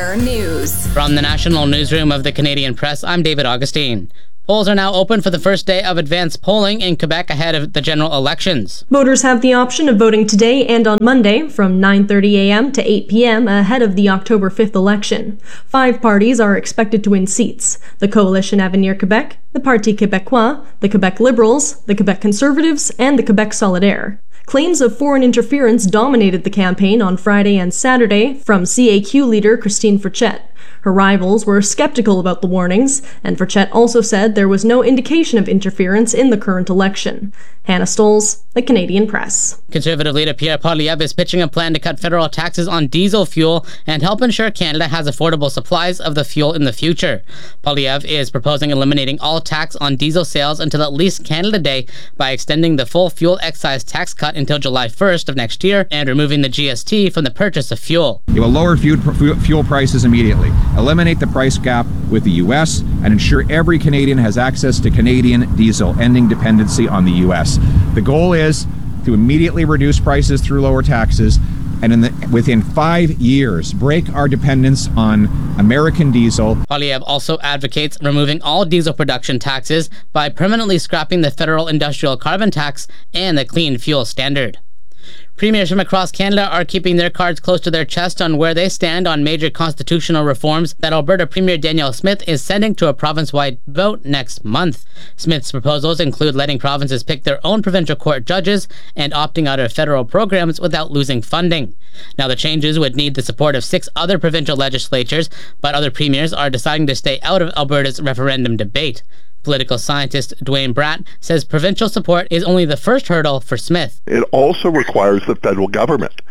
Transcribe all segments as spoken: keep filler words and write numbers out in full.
Your news. From the National Newsroom of the Canadian Press, I'm David Augustine. Polls are now open for the first day of advanced polling in Quebec ahead of the general elections. Voters have the option of voting today and on Monday from nine thirty a.m. to eight p.m. ahead of the October fifth election. Five parties are expected to win seats: the Coalition Avenir Quebec, the Parti Québécois, the Quebec Liberals, the Quebec Conservatives, and the Quebec Solidaire. Claims of foreign interference dominated the campaign on Friday and Saturday from C A Q leader Christine Frechette. Her rivals were skeptical about the warnings, and Frechette also said there was no indication of interference in the current election. Hannah Stolz, The Canadian Press. Conservative leader Pierre Poilievre is pitching a plan to cut federal taxes on diesel fuel and help ensure Canada has affordable supplies of the fuel in the future. Poilievre is proposing eliminating all tax on diesel sales until at least Canada Day by extending the full fuel excise tax cut until July first of next year and removing the G S T from the purchase of fuel. It will lower fuel prices immediately, eliminate the price gap with the U S, and ensure every Canadian has access to Canadian diesel, ending dependency on the U S. The goal is to immediately reduce prices through lower taxes, and in the, within five years, break our dependence on American diesel. Poilievre also advocates removing all diesel production taxes by permanently scrapping the federal industrial carbon tax and the clean fuel standard. Premiers from across Canada are keeping their cards close to their chest on where they stand on major constitutional reforms that Alberta Premier Danielle Smith is sending to a province-wide vote next month. Smith's proposals include letting provinces pick their own provincial court judges and opting out of federal programs without losing funding. Now, the changes would need the support of six other provincial legislatures, but other premiers are deciding to stay out of Alberta's referendum debate. Political scientist Dwayne Bratt says provincial support is only the first hurdle for Smith. It also requires the federal government.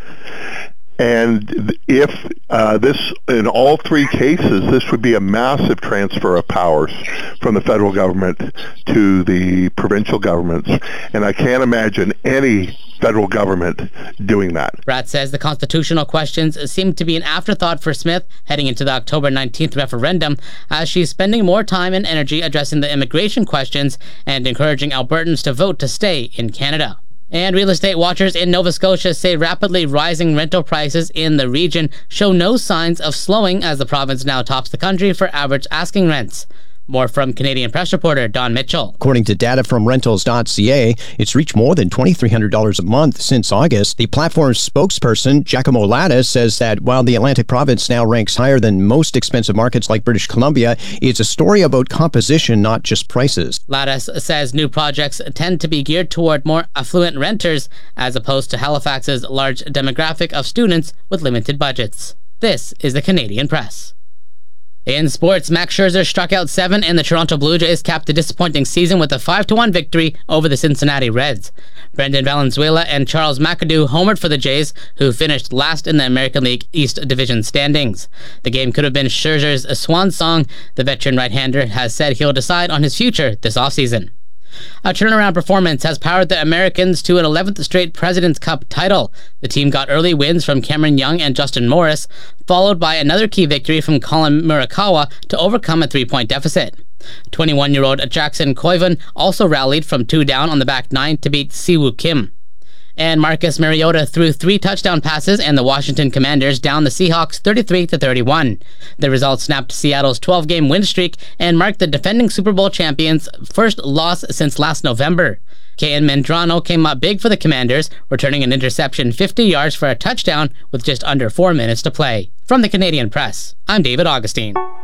And if uh, this, in all three cases, this would be a massive transfer of powers from the federal government to the provincial governments. And I can't imagine any federal government doing that. Bratt says the constitutional questions seem to be an afterthought for Smith heading into the October nineteenth referendum, as she's spending more time and energy addressing the immigration questions and encouraging Albertans to vote to stay in Canada. And real estate watchers in Nova Scotia say rapidly rising rental prices in the region show no signs of slowing as the province now tops the country for average asking rents. More from Canadian Press reporter Don Mitchell. According to data from rentals dot c a, it's reached more than twenty-three hundred dollars a month since August. The platform's spokesperson, Giacomo Latta, says that while the Atlantic province now ranks higher than most expensive markets like British Columbia, it's a story about composition, not just prices. Latta says new projects tend to be geared toward more affluent renters, as opposed to Halifax's large demographic of students with limited budgets. This is the Canadian Press. In sports, Max Scherzer struck out seven, and the Toronto Blue Jays capped a disappointing season with a five to one victory over the Cincinnati Reds. Brendan Valenzuela and Charles McAdoo homered for the Jays, who finished last in the American League East Division standings. The game could have been Scherzer's swan song. The veteran right-hander has said he'll decide on his future this offseason. A turnaround performance has powered the Americans to an eleventh straight President's Cup title. The team got early wins from Cameron Young and Justin Morris, followed by another key victory from Colin Murakawa to overcome a three-point deficit. twenty-one-year-old Jackson Koivu also rallied from two down on the back nine to beat Siwoo Kim. And Marcus Mariota threw three touchdown passes, and the Washington Commanders downed the Seahawks thirty-three to thirty-one. The result snapped Seattle's twelve-game win streak and marked the defending Super Bowl champions' first loss since last November. Kayan Medrano came up big for the Commanders, returning an interception fifty yards for a touchdown with just under four minutes to play. From the Canadian Press, I'm David Augustine.